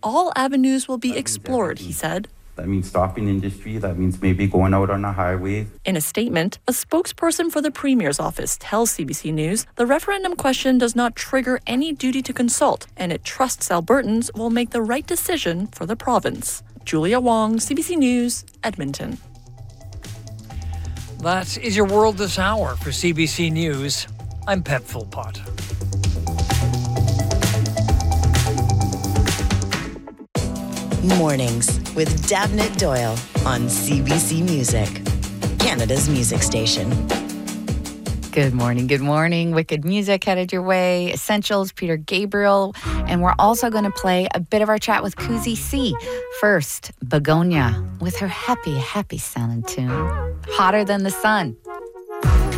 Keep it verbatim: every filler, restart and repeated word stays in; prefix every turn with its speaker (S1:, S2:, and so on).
S1: all avenues will be explored, he said.
S2: That means stopping industry. That means maybe going out on a highway.
S1: In a statement, a spokesperson for the Premier's office tells C B C News the referendum question does not trigger any duty to consult, and it trusts Albertans will make the right decision for the province. Julia Wong, C B C News, Edmonton.
S3: That is your world this hour. For C B C News, I'm Pep Philpott.
S4: Mornings with Davnit Doyle on C B C Music, Canada's music station.
S5: Good morning, good morning. Wicked music headed your way. Essentials, Peter Gabriel. And we're also going to play a bit of our chat with Kuzi C. First, Begonia with her happy, happy sounding tune, Hotter Than the Sun.